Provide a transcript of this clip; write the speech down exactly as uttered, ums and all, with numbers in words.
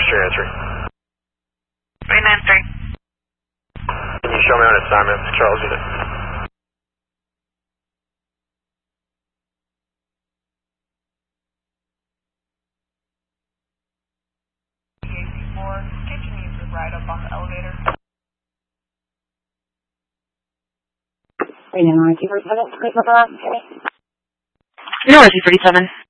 What's your answer? three nine three. Can you show me on assignment, Charles Unit? Right up on the elevator. North North thirty-seven.